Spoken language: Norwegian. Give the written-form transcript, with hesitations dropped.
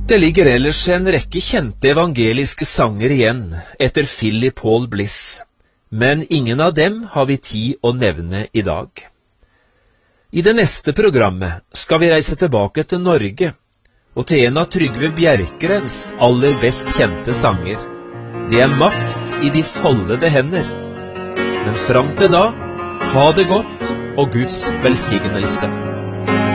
Det ligger ellers en rekke kjente evangeliske sanger igjen etter Philip Paul Bliss, men ingen av dem har vi tid å nevne i dag. I det neste programmet skal vi reise tilbake til Norge og til en av Trygve Bjerkrevs aller best kjente sanger. Det er Makt i de foldede hender. Men fram til da, ha det godt og Guds velsignelse.